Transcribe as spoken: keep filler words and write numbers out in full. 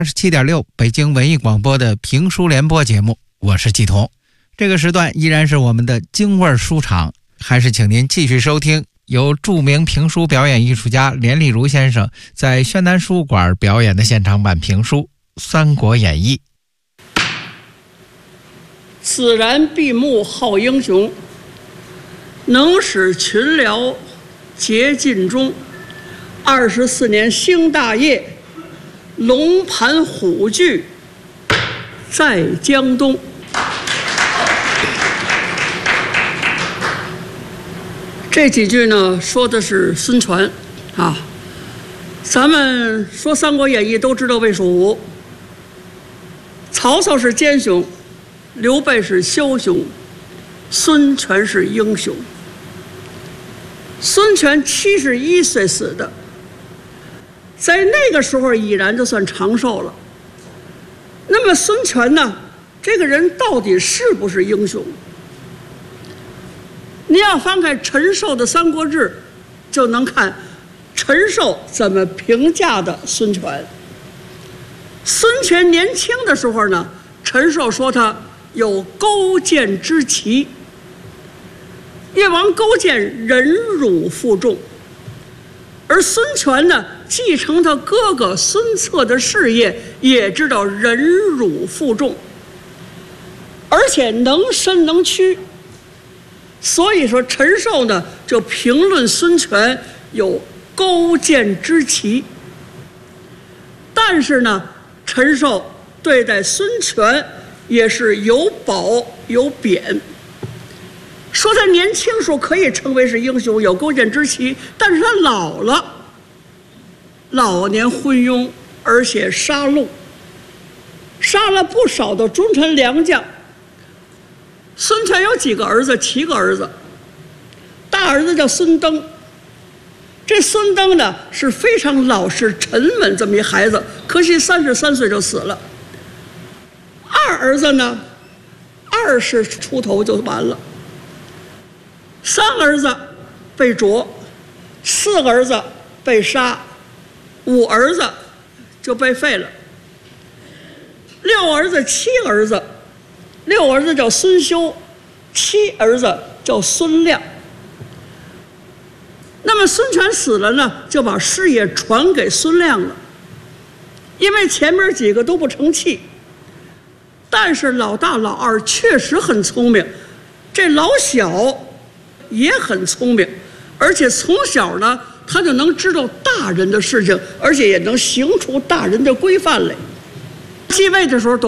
二十七点六北京文艺广播的评书联播节目，我是季彤。这个时段依然是我们的京味书场，还是请您继续收听由著名评书表演艺术家连丽如先生在宣南书馆表演的现场版评书《三国演义》。 此然闭目好英雄，能使群僚竭尽忠。二十四年兴大业，龙盘虎踞在江东。这几句呢，说的是孙权啊。咱们说《三国演义》都知道魏蜀吴，曹操是奸雄，刘备是枭雄，孙权是英雄。孙权七十一岁死的，在那个时候已然就算长寿了。那么孙权呢，这个人到底是不是英雄？你要翻开陈寿的《三国志》，就能看陈寿怎么评价的孙权。孙权年轻的时候呢，陈寿说他有勾践之奇。越王勾践忍辱负重，而孙权呢，继承他哥哥孙策的事业，也知道忍辱负重，而且能伸能屈。所以说陈寿呢，就评论孙权有勾践之奇。但是呢，陈寿对待孙权也是有褒有贬，说他年轻时候可以称为是英雄，有勾践之奇，但是他老了，老年昏庸，而且杀戮，杀了不少的忠臣良将。孙权有几个儿子？七个儿子。大儿子叫孙登，这孙登呢是非常老实沉稳这么一孩子，可惜三十三岁就死了。二儿子呢，二十出头就完了。三儿子被捉，四个儿子被杀，五儿子就被废了。六儿子七个儿子，六儿子叫孙修，七儿子叫孙亮。那么孙权死了呢，就把事业传给孙亮了，因为前面几个都不成器。但是老大老二确实很聪明，这老小也很聪明，而且从小呢，他就能知道大人的事情，而且也能行出大人的规范来。继位的时候